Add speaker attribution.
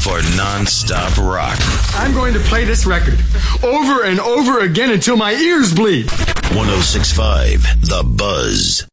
Speaker 1: for non-stop rock.
Speaker 2: I'm going to play this record over and over again until my ears bleed.
Speaker 1: 106.5 The Buzz.